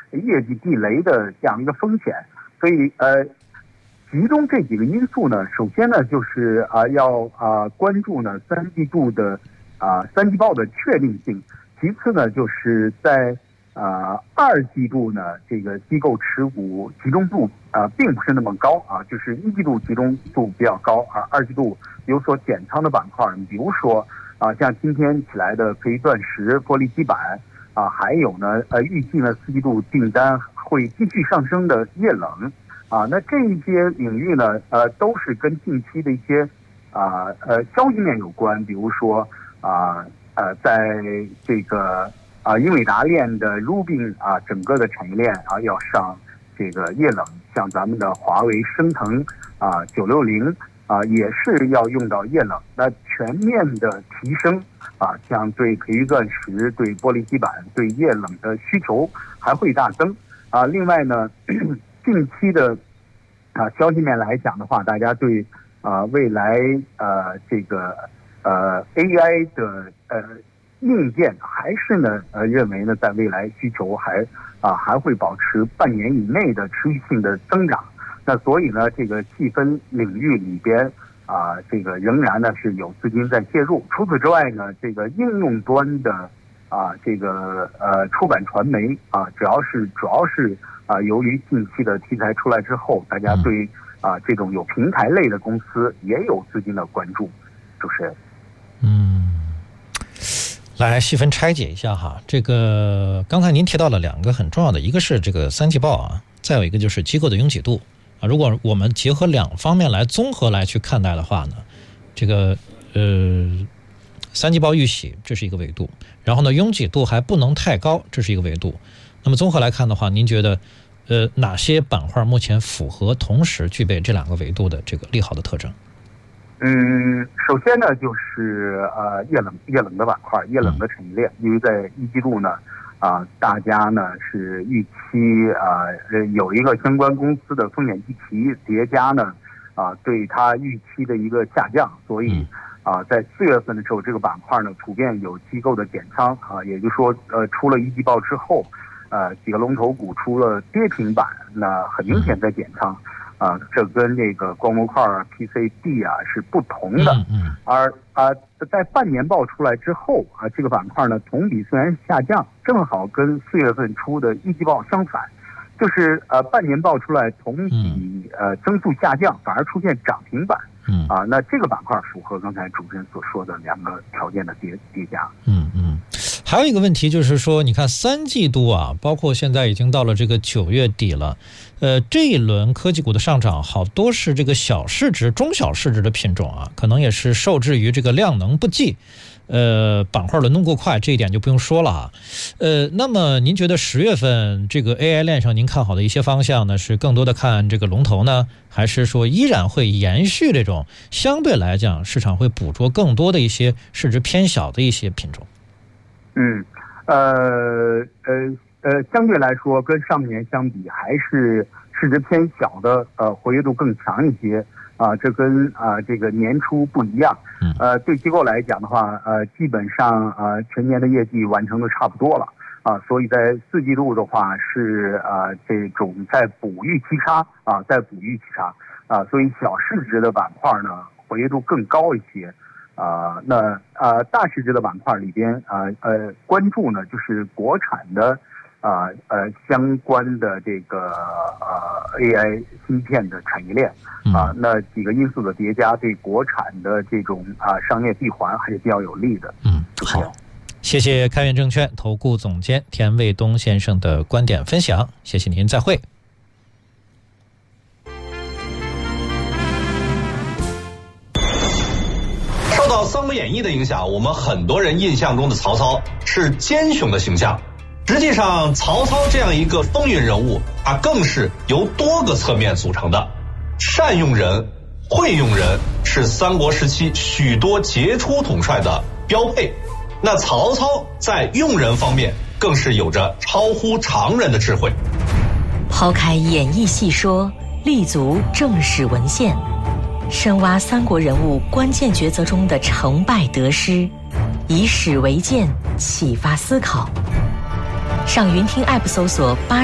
业绩地雷的这样一个风险。所以集中这几个因素呢，首先呢就是要关注呢三季度的三季报的确定性，其次呢就是在二季度呢这个机构持股集中度并不是那么高就是一季度集中度比较高二季度有所减仓的板块，你比如说像今天起来的可以钻石、玻璃基板还有呢预计呢四季度订单会继续上升的液冷那这一些领域呢都是跟近期的一些消息面有关，比如说在这个英伟达链的 Rubin 整个的产业链要上这个液冷，像咱们的华为、升腾960也是要用到液冷。那全面的提升像对可遇钻石、对玻璃基板、对液冷的需求还会大增另外呢近期的消息面来讲的话，大家对未来这个AI 的硬件还是呢认为呢在未来需求还会保持半年以内的持续性的增长。那所以呢这个细分领域里边这个仍然呢是有资金在介入。除此之外呢，这个应用端的这个出版传媒主要是由于近期的题材出来之后，大家对这种有平台类的公司也有资金的关注。主持人， 来细分拆解一下哈。这个刚才您提到了两个很重要的，一个是这个三季报再有一个就是机构的拥挤度如果我们结合两方面来综合来去看待的话呢，这个三季报预喜这是一个维度，然后呢拥挤度还不能太高，这是一个维度。那么综合来看的话，您觉得哪些板块目前符合同时具备这两个维度的这个利好的特征？ 首先呢就是液冷的板块，液冷的产业链，因为在一季度呢大家呢是预期有一个相关公司的风险预期叠加呢对它预期的一个下降，所以在4月份的时候，这个板块呢普遍有机构的减仓也就是说出了一季报之后几个龙头股出了跌停板，那很明显在减仓这跟这个光模块PCB是不同的。而在半年报出来之后这个板块呢同比虽然下降，正好跟4月份出的一季报相反，就是半年报出来同比增速下降，反而出现涨停板。那这个板块符合刚才主持人所说的两个条件的叠加。 还有一个问题就是说，你看三季度包括现在已经到了这个9月底了，这一轮科技股的上涨好多是这个小市值、中小市值的品种可能也是受制于这个量能不济，板块轮动过快，这一点就不用说了那么您觉得10月份这个 AI 链上您看好的一些方向呢，是更多的看这个龙头呢，还是说依然会延续这种相对来讲市场会捕捉更多的一些市值偏小的一些品种？ 相对来说跟上半年相比，还是市值偏小的活跃度更强一些这跟这个年初不一样。对机构来讲的话基本上全年的业绩完成的差不多了所以在4季度的话是这种在补预期差所以小市值的板块呢活跃度更高一些。那大市值的板块里边关注呢就是国产的相关的这个AI 芯片的产业链那几个因素的叠加对国产的这种商业闭环还是比较有利的。 好，谢谢开源证券投顾总监田卫东先生的观点分享，谢谢您，再会。 受到《三国演义》的影响，我们很多人印象中的曹操是奸雄的形象。实际上，曹操这样一个风云人物，他更是由多个侧面组成的。善用人、会用人是三国时期许多杰出统帅的标配。那曹操在用人方面更是有着超乎常人的智慧。 抛开演义细说，立足正史文献，深挖三国人物关键抉择中的成败得失，以史为鉴，启发思考。上云听 App 搜索